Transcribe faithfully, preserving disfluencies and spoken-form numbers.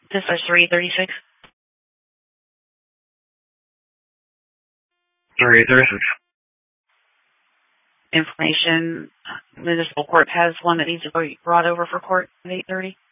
This is three thirty-six. three thirty-six. Information. Municipal court has one that needs to be brought over for court at eight thirty.